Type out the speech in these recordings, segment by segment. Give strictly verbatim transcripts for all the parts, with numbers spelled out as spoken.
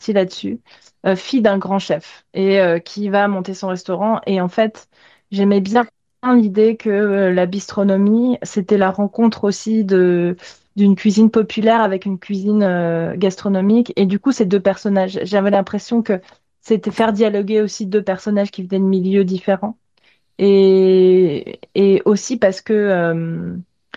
là-dessus, euh, fille d'un grand chef et euh, qui va monter son restaurant. Et en fait, j'aimais bien l'idée que euh, la bistronomie, c'était la rencontre aussi de d'une cuisine populaire avec une cuisine euh, gastronomique. Et du coup, ces deux personnages, j'avais l'impression que c'était faire dialoguer aussi deux personnages qui venaient de milieux différents. Et, et aussi parce que euh,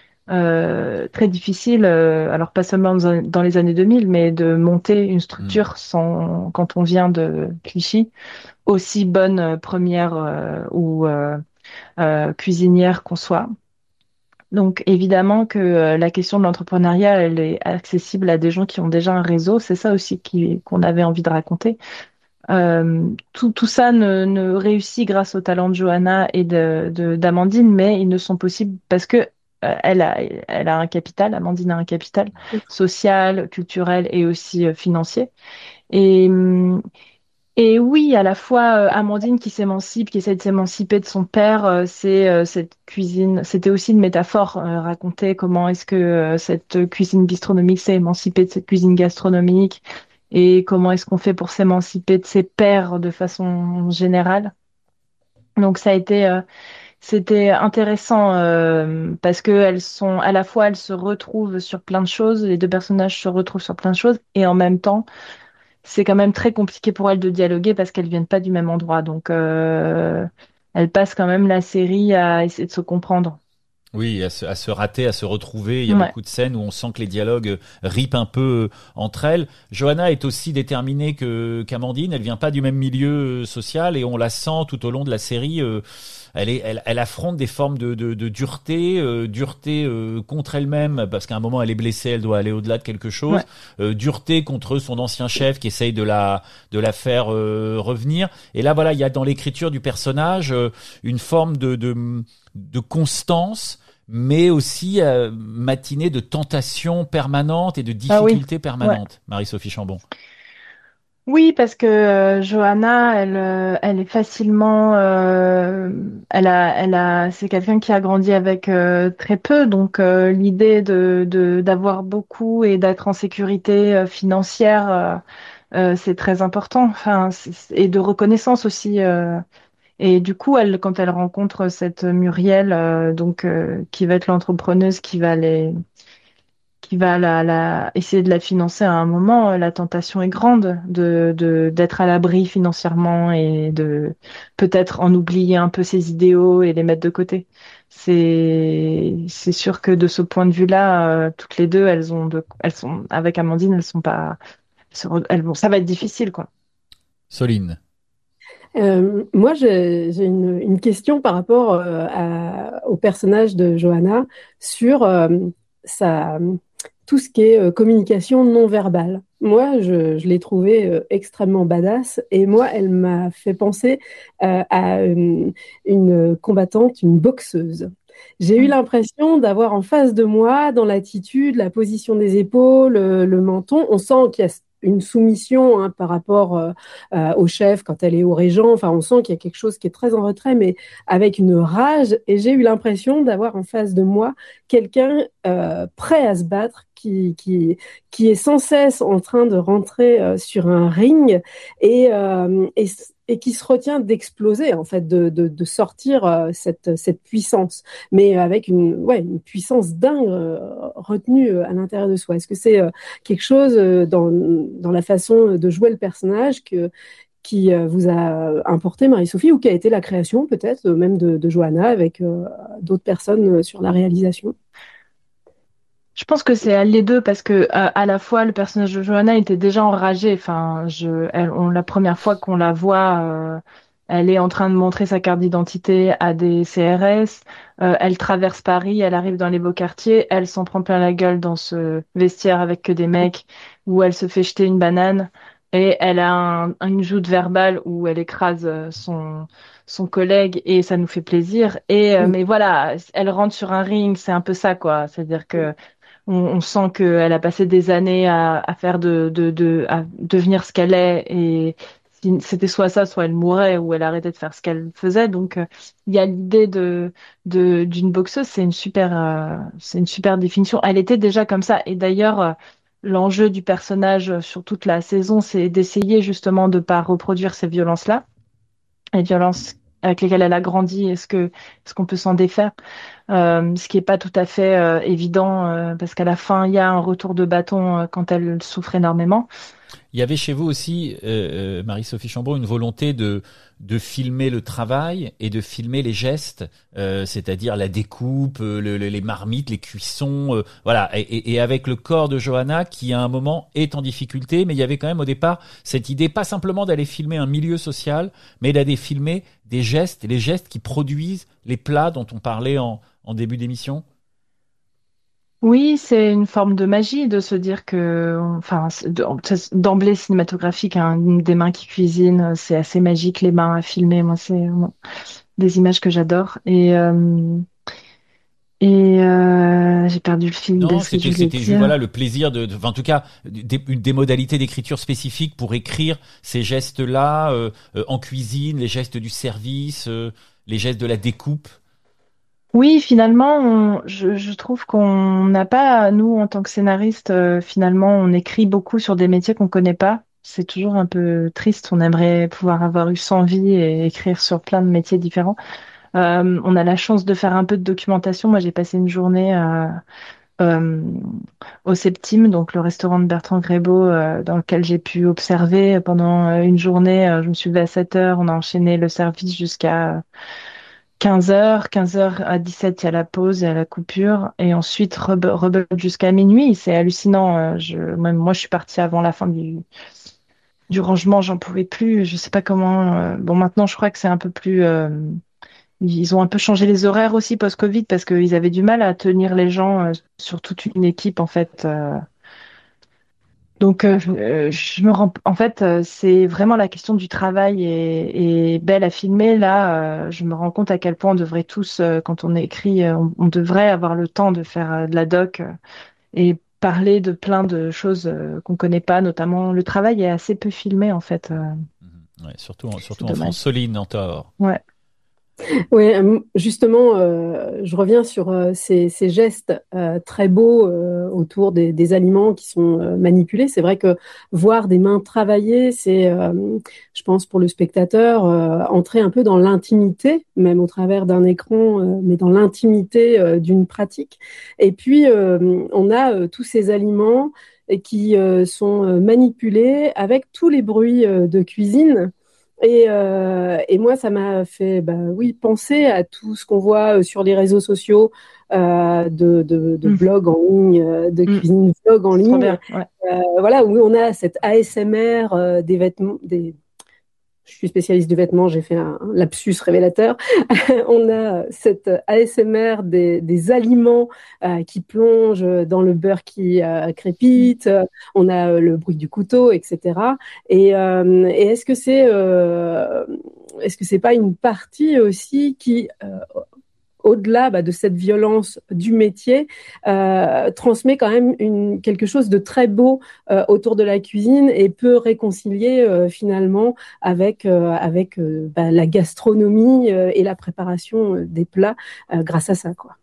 euh, très difficile, euh, alors pas seulement dans, dans les années deux mille, mais de monter une Hmm. structure sans, quand on vient de Clichy, aussi bonne euh, première euh, ou euh, euh, cuisinière qu'on soit. Donc évidemment que euh, la question de l'entrepreneuriat, elle est accessible à des gens qui ont déjà un réseau. C'est ça aussi qui, qu'on avait envie de raconter. Euh, tout, tout ça ne, ne réussit grâce au talent de Johanna et de, de- d'Amandine, mais ils ne sont possibles parce que euh, elle a, elle a un capital, Amandine a un capital social, culturel et aussi euh, financier. Et, hum, et oui, à la fois euh, Amandine qui s'émancipe, qui essaie de s'émanciper de son père, euh, c'est euh, cette cuisine. C'était aussi une métaphore, euh, raconter comment est-ce que euh, cette cuisine bistronomique s'est émancipée de cette cuisine gastronomique et comment est-ce qu'on fait pour s'émanciper de ses pairs de façon générale. Donc ça a été, euh, c'était intéressant euh, parce que elles sont à la fois elles se retrouvent sur plein de choses, les deux personnages se retrouvent sur plein de choses et en même temps c'est quand même très compliqué pour elles de dialoguer parce qu'elles viennent pas du même endroit. Donc euh, elles passent quand même la série à essayer de se comprendre. Oui, à se, à se rater, à se retrouver. Il y a Ouais. beaucoup de scènes où on sent que les dialogues euh, ripent un peu euh, entre elles. Johanna est aussi déterminée que qu'Amandine. Elle vient pas du même milieu euh, social et on la sent tout au long de la série. euh, elle, est, elle, elle affronte des formes de, de, de dureté, euh, dureté euh, contre elle-même parce qu'à un moment elle est blessée, elle doit aller au-delà de quelque chose. Ouais. Euh, dureté contre son ancien chef qui essaye de la de la faire euh, revenir. Et là voilà, il y a dans l'écriture du personnage euh, une forme de de, de constance mais aussi euh, matinée de tentations permanentes et de Ah oui. difficultés Ouais. permanentes. Marie-Sophie Chambon. Oui, parce que euh, Johanna, elle, euh, elle est facilement, euh, elle a, elle a, c'est quelqu'un qui a grandi avec euh, très peu, donc euh, l'idée de, de, d'avoir beaucoup et d'être en sécurité euh, financière, euh, euh, c'est très important. Enfin, c'est- et de reconnaissance aussi. euh. Et du coup, elle, quand elle rencontre cette Muriel, euh, donc euh, qui va être l'entrepreneuse qui va les qui va la, la, essayer de la financer à un moment, euh, la tentation est grande de, de, d'être à l'abri financièrement et de peut-être en oublier un peu ses idéaux et les mettre de côté. C'est, c'est sûr que de ce point de vue-là, euh, toutes les deux, elles ont de, elles sont, avec Amandine, elles sont pas, elles se re- elles vont, ça va être difficile, quoi. Soline. Euh, moi, j'ai j'ai une, une question par rapport euh, à- au personnage de Johanna sur euh, sa, tout ce qui est euh, communication non verbale. Moi, je, je l'ai trouvée euh, extrêmement badass et moi, elle m'a fait penser euh, à une, une combattante, une boxeuse. J'ai eu Mm. l'impression d'avoir en face de moi, dans l'attitude, la position des épaules, le, le menton, on sent qu'il y a une soumission hein, par rapport euh, euh, au chef quand elle est au régent. Enfin, on sent qu'il y a quelque chose qui est très en retrait, mais avec une rage. Et j'ai eu l'impression d'avoir en face de moi quelqu'un euh, prêt à se battre, qui, qui, qui est sans cesse en train de rentrer euh, sur un ring et, euh, et, et qui se retient d'exploser, en fait, de, de, de sortir euh, cette, cette puissance, mais avec une, ouais, une puissance dingue euh, retenue euh, à l'intérieur de soi. Est-ce que c'est euh, quelque chose euh, dans, dans la façon de jouer le personnage que, qui euh, vous a importé, Marie-Sophie, ou qui a été la création peut-être euh, même de, de Johanna avec euh, d'autres personnes euh, sur la réalisation? Je pense que c'est les deux parce que euh, à la fois le personnage de Johanna était déjà enragé. Enfin, je, elle, on, la première fois qu'on la voit, euh, elle est en train de montrer sa carte d'identité à des C R S. Euh, elle traverse Paris, elle arrive dans les beaux quartiers, elle s'en prend plein la gueule dans ce vestiaire avec que des mecs où elle se fait jeter une banane et elle a un, une joute verbale où elle écrase euh, son son collègue et ça nous fait plaisir. Et euh, Oui. mais voilà, elle rentre sur un ring, c'est un peu ça quoi. C'est-à-dire que on, on sent qu'elle a passé des années à, à faire de, de, de, à devenir ce qu'elle est et si- c'était soit ça, soit elle mourait ou elle arrêtait de faire ce qu'elle faisait. Donc, euh, il y a l'idée de, de, d'une boxeuse, c'est une super, euh, c'est une super définition. Elle était déjà comme ça. Et d'ailleurs, euh, l'enjeu du personnage sur toute la saison, c'est d'essayer justement de pas reproduire ces violences-là, les violences avec lesquelles elle a grandi. Est-ce que est-ce qu'on peut s'en défaire? Euh, ce qui est pas tout à fait euh, évident euh, parce qu'à la fin, il y a un retour de bâton euh, quand elle souffre énormément. Il y avait chez vous aussi, euh, euh, Marie-Sophie Chambon, une volonté de de filmer le travail et de filmer les gestes, euh, c'est-à-dire la découpe, euh, le, le- les marmites, les cuissons, euh, voilà. Et, et- et avec le corps de Johanna qui, à un moment, est en difficulté, mais il y avait quand même au départ cette idée, pas simplement d'aller filmer un milieu social, mais d'aller filmer des gestes, les gestes qui produisent les plats dont on parlait en, en début d'émission. Oui, c'est une forme de magie de se dire que, enfin, c'est- de- c'est- d'emblée cinématographique, hein, des mains qui cuisinent, c'est assez magique, les mains à filmer. Moi, c'est vraiment des images que j'adore. Et, euh, et euh, j'ai perdu le fil de Non, ce que je c'était voulais c'était juste voilà dire. le plaisir de, de- enfin, en tout cas des, une- des modalités d'écriture spécifiques pour écrire ces gestes-là euh, euh, en cuisine, les gestes du service, euh, les gestes de la découpe. Oui, finalement, on- je, je trouve qu'on n'a pas, nous, en tant que scénaristes, euh, finalement, on écrit beaucoup sur des métiers qu'on connaît pas. C'est toujours un peu triste. On aimerait pouvoir avoir eu cent vies et écrire sur plein de métiers différents. Euh, on a la chance de faire un peu de documentation. Moi, j'ai passé une journée euh, euh, au Septime, donc le restaurant de Bertrand Grébeau, euh, dans lequel j'ai pu observer pendant euh, une journée. Euh, je me suis levée à sept heures, on a enchaîné le service jusqu'à quinze heures. quinze heures à dix-sept, il y a la pause, il y a la coupure, et ensuite rebe- rebelote jusqu'à minuit. C'est hallucinant. Euh, Je, même moi, je suis partie avant la fin du, du rangement, j'en pouvais plus. Je sais pas comment. euh, Bon, maintenant, je crois que c'est un peu plus. euh, Ils ont un peu changé les horaires aussi post-Covid parce qu'ils avaient du mal à tenir les gens euh, sur toute une équipe en fait. euh. Donc euh, euh, je me rends en fait euh, c'est vraiment la question du travail est, est belle à filmer là. Euh, je me rends compte à quel point on devrait tous euh, quand on écrit euh, on, on devrait avoir le temps de faire euh, de la doc euh, et parler de plein de choses euh, qu'on connaît pas, notamment le travail est assez peu filmé en fait. euh. Mhm. Ouais, surtout en- C'est surtout en France. dommage. Soline en tort. Ouais. Oui, justement, euh, je reviens sur euh, ces, ces gestes euh, très beaux euh, autour des, des aliments qui sont euh, manipulés. C'est vrai que voir des mains travailler, c'est, euh, je pense, pour le spectateur, euh, entrer un peu dans l'intimité, même au travers d'un écran, euh, mais dans l'intimité euh, d'une pratique. Et puis, euh, on a euh, tous ces aliments qui euh, sont euh, manipulés avec tous les bruits euh, de cuisine. Et, euh, et moi, ça m'a fait, bah, oui, penser à tout ce qu'on voit euh, sur les réseaux sociaux, euh, de, de, de Mm, blogs en ligne, euh, de mm. cuisine vlog en C'est trop ligne, bien. Ouais. euh, voilà, où on a cette A S M R euh, des vêtements, des, je suis spécialiste du vêtement, j'ai fait un, un lapsus révélateur. On a cette A S M R des, des aliments euh, qui plongent dans le beurre qui euh, crépite. On a euh, le bruit du couteau, et cetera. Et, euh, et est-ce que c'est euh, est-ce que c'est pas une partie aussi qui euh, au-delà bah, de cette violence du métier, euh, transmet quand même une, quelque chose de très beau euh, autour de la cuisine et peut réconcilier euh, finalement avec, euh, avec euh, bah, la gastronomie euh, et la préparation euh, des plats euh, grâce à ça, quoi.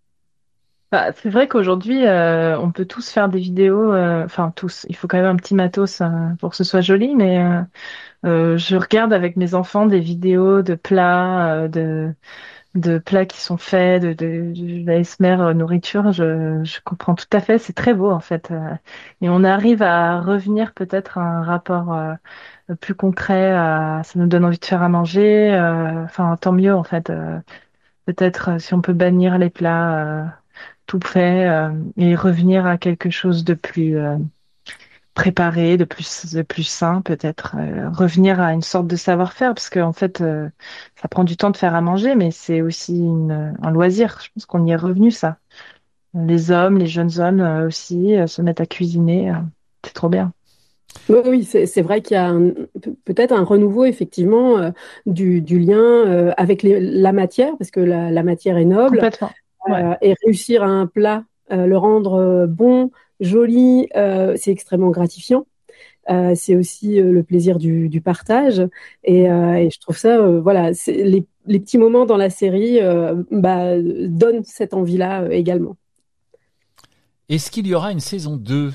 Bah, c'est vrai qu'aujourd'hui, euh, on peut tous faire des vidéos, euh, enfin tous, il faut quand même un petit matos euh, pour que ce soit joli, mais euh, euh, je regarde avec mes enfants des vidéos de plats, euh, de, de plats qui sont faits, de, de, de l'A S M R euh, nourriture, je, je comprends tout à fait, c'est très beau en fait. euh, et on arrive à revenir peut-être à un rapport euh, plus concret, à, ça nous donne envie de faire à manger, euh, enfin tant mieux en fait. euh, peut-être euh, si on peut bannir les plats. euh, tout fait euh, et revenir à quelque chose de plus euh, préparé, de plus de plus sain peut-être, euh, revenir à une sorte de savoir-faire parce qu'en fait euh, ça prend du temps de faire à manger mais c'est aussi une, un loisir. Je pense qu'on y est revenu ça. Les hommes, les jeunes hommes euh, aussi euh, se mettent à cuisiner, euh, c'est trop bien. Oui, oui, c'est c'est vrai qu'il y a un- pe- peut-être un renouveau effectivement euh, du, du lien euh, avec les- la matière, parce que la, la matière est noble, Complètement. Ouais. euh, et réussir un plat, euh, le rendre euh, bon, joli, euh, c'est extrêmement gratifiant. Euh, c'est aussi euh, le plaisir du, du partage. Et, euh, et je trouve ça, euh, voilà, c'est- les, les petits moments dans la série euh, bah, donnent cette envie-là euh, également. Est-ce qu'il y aura une saison deux,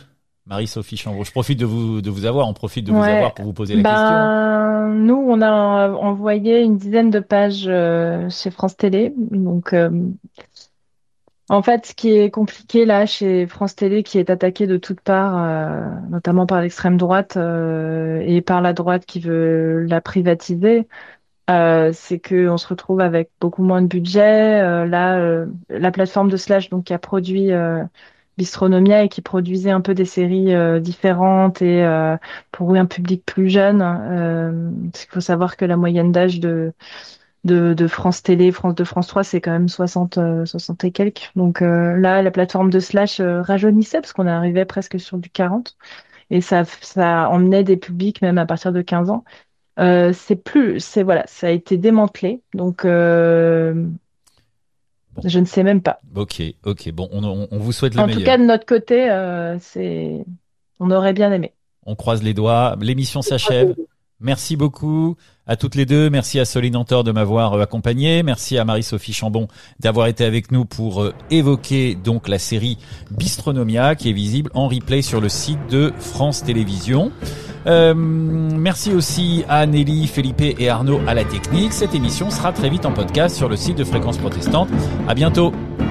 Marie-Sophie Chambon, je profite de vous de vous avoir, on profite de vous Ouais. avoir pour vous poser la Ben, question. nous, on a envoyé une dizaine de pages euh, chez France Télé. Donc, euh, en fait, ce qui est compliqué là chez France Télé, qui est attaqué de toutes parts, euh, notamment par l'extrême droite euh, et par la droite qui veut la privatiser, euh, c'est que on se retrouve avec beaucoup moins de budget. Euh, là, euh, la plateforme de Slash, donc qui a produit euh, Bistronomia et qui produisait un peu des séries euh, différentes et euh, pour un public plus jeune. Euh, parce qu'il faut savoir que la moyenne d'âge de de, de France Télé, France deux, France trois, c'est quand même soixante, euh, soixante et quelques. Donc euh, là, la plateforme de Slash euh, rajeunissait parce qu'on arrivait presque sur du quarante et ça, ça emmenait des publics même à partir de quinze ans. Euh, c'est plus, c'est voilà, ça a été démantelé. Donc euh, Bon. je ne sais même pas. Ok, ok. Bon, on, on, on vous souhaite le En meilleur. tout cas, de notre côté, euh, c'est, on aurait bien aimé. On croise les doigts. L'émission s'achève. Merci beaucoup à toutes les deux. Merci à Soline Antor de m'avoir euh, accompagné. Merci à Marie-Sophie Chambon d'avoir été avec nous pour euh, évoquer donc la série Bistronomia qui est visible en replay sur le site de France Télévisions. Euh, merci aussi à Nelly, Felipe et Arnaud à la technique. Cette émission sera très vite en podcast sur le site de Fréquence Protestante. À bientôt.